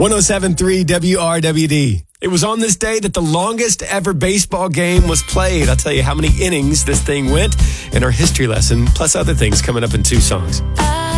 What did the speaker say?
107.3 WRWD. It was on this day that the longest ever baseball game was played. I'll tell you how many innings this thing went and our history lesson, plus other things coming up in 2 songs.